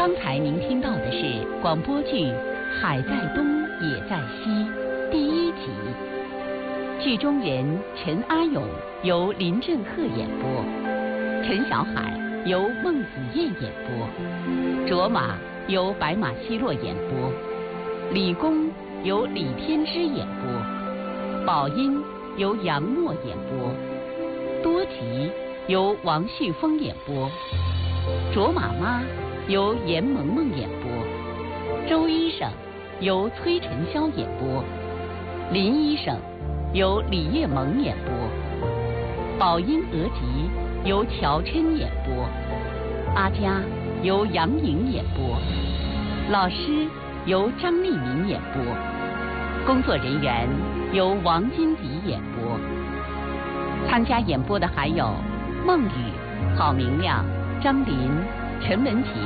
刚才您听到的是广播剧《海在东也在西》第1集，剧中人陈阿勇由林振赫演播，陈小海由孟子燕演播，卓玛由白马奚落演播，李公由李天之演播，宝音由杨默演播，多吉由王旭峰演播，卓玛妈由严萌萌演播，周医生由崔晨霄演播，林医生由李叶萌演播，宝音额吉由乔琛演播，阿佳由杨颖演播，老师由张丽民演播，工作人员由王金迪演播。参加演播的还有孟雨、郝明亮、张林、陈文琪。